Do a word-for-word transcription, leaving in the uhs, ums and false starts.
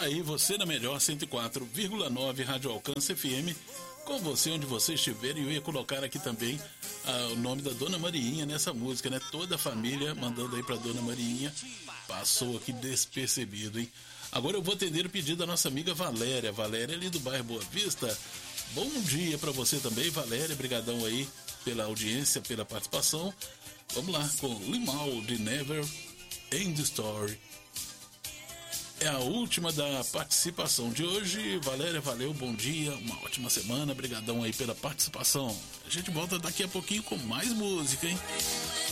aí, você na melhor cento e quatro vírgula nove Rádio Alcance F M, com você onde você estiver. E eu ia colocar aqui também ah, o nome da Dona Mariinha nessa música, né? Toda a família mandando aí pra Dona Mariinha. Passou aqui despercebido, hein? Agora eu vou atender o pedido da nossa amiga Valéria. Valéria ali do bairro Boa Vista. Bom dia pra você também, Valéria. Brigadão aí pela audiência, pela participação. Vamos lá com Limal de Never End Story. É a última da participação de hoje. Valéria, valeu, bom dia, uma ótima semana, brigadão aí pela participação. A gente volta daqui a pouquinho com mais música, hein?